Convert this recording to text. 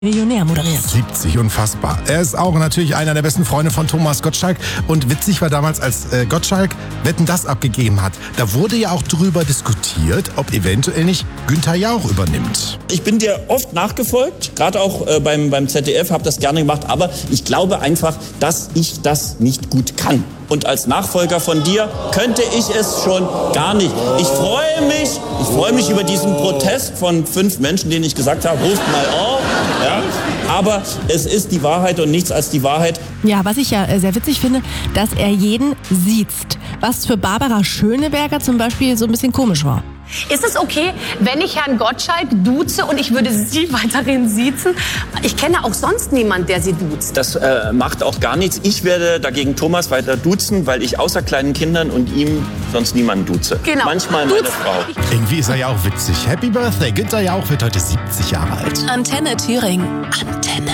Millionär moderiert. 70, unfassbar. Er ist auch natürlich einer der besten Freunde von Thomas Gottschalk. Und witzig war damals, als Gottschalk Wetten, dass abgegeben hat. Da wurde ja auch drüber diskutiert, ob eventuell nicht Günther Jauch übernimmt. Ich bin dir oft nachgefolgt, gerade auch beim ZDF, habe das gerne gemacht. Aber ich glaube einfach, dass ich das nicht gut kann. Und als Nachfolger von dir könnte ich es schon gar nicht. Ich freue mich über diesen Protest von 5 Menschen, denen ich gesagt habe, ruft mal auf. Ja? Aber es ist die Wahrheit und nichts als die Wahrheit. Ja, was ich ja sehr witzig finde, dass er jeden siezt. Was für Barbara Schöneberger zum Beispiel so ein bisschen komisch war. Ist es okay, wenn ich Herrn Gottschalk duze und ich würde Sie weiterhin siezen? Ich kenne auch sonst niemanden, der Sie duzt. Das macht auch gar nichts. Ich werde dagegen Thomas weiter duzen, weil ich außer kleinen Kindern und ihm sonst niemanden duze. Genau. Manchmal meine Frau. Irgendwie ist er ja auch witzig. Happy Birthday, Günther Jauch wird heute 70 Jahre alt. Antenne Thüringen. Antenne.